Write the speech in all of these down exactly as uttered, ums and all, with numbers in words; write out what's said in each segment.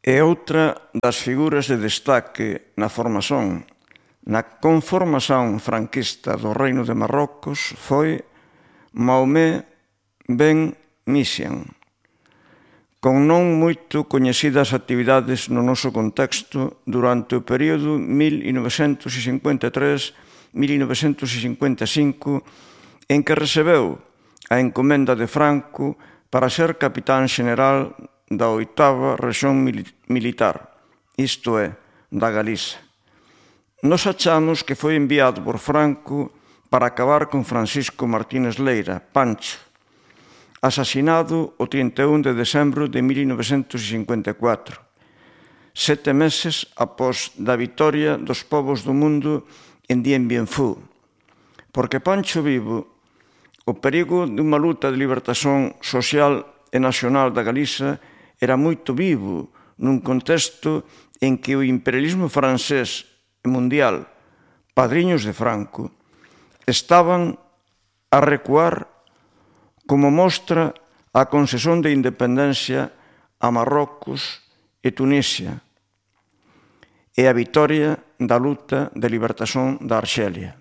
E outra das figuras de destaque na formación, na conformación franquista do Reino de Marrocos foi Mahomet Ben Misian, con non moito coñecidas actividades no noso contexto durante o período mil novecentos cincuenta e tres a mil novecentos cincuenta e cinco, en que recebeu a encomenda de Franco para ser capitán xeneral da oitava rexión militar, isto é, da Galiza. Nos achamos que foi enviado por Franco para acabar con Francisco Martínez Leira, Pancho, asasinado o trinta e un de decembro de mil novecentos cincuenta e catro, sete meses após da vitoria dos povos do mundo en Dien Bien Phu, porque Pancho vivo, o perigo dunha luta de libertación social e nacional da Galiza era moito vivo nun contexto en que o imperialismo francés e mundial, padriños de Franco, estaban a recuar como mostra a concesión de independencia a Marrocos e Tunisia e a vitoria da luta de libertación da Arxelia.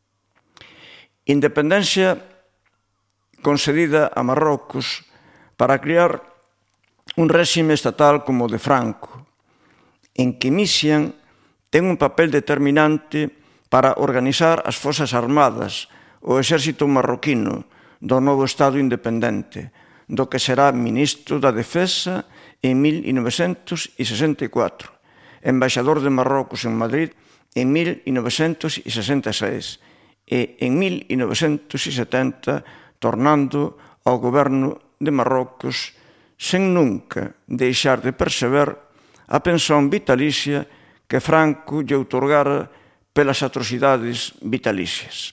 Independencia concedida a Marrocos para crear un réxime estatal como o de Franco, en que Misian ten un papel determinante para organizar as Fosas Armadas, o exército marroquino do novo Estado independente, do que será ministro da Defensa en mil novecentos sesenta e catro, embaixador de Marrocos en Madrid en mil novecentos sesenta e seis e en mil novecentos setenta tornando ao goberno de Marrocos sen nunca deixar de perceber a pensión vitalicia que Franco lle outorgara pelas atrocidades vitalicias.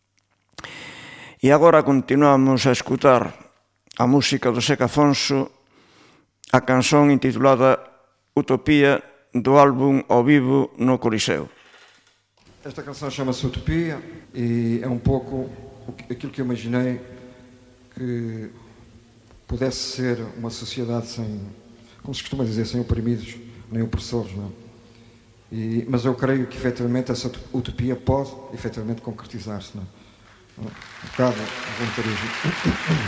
E agora continuamos a escutar a música do Seca Afonso, a canción intitulada Utopía do álbum Ao Vivo no Coliseu. Esta canção chama-se Utopia e é um pouco aquilo que eu imaginei que pudesse ser uma sociedade sem, como se costuma dizer, sem oprimidos nem opressores, não é? E, mas eu creio que efetivamente essa utopia pode efetivamente concretizar-se, não é? Um bocado voluntarismo.